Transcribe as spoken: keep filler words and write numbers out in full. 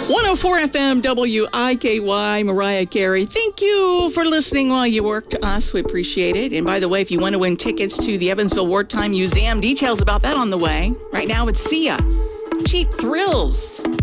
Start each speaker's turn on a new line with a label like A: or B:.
A: one oh four F M W I K Y, Mariah Carey. Thank you for listening while you work to us. We appreciate it. And by the way, if you want to win tickets to the Evansville Wartime Museum, details about that on the way. Right now, it's Sia. Cheap Thrills.